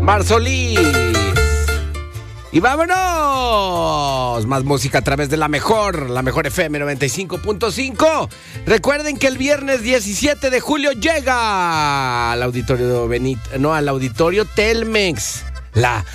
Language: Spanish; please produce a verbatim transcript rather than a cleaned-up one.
Marsolís. Y vámonos. Más música a través de la mejor, la mejor F M noventa y cinco punto cinco. Recuerden que el viernes diecisiete de julio llega al auditorio Benito, no, al auditorio Telmex. La